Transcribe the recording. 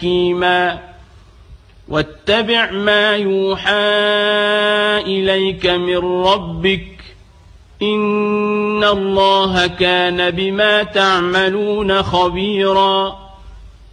حكيما واتبع ما يوحى إليك من ربك إن الله كان بما تعملون خبيرا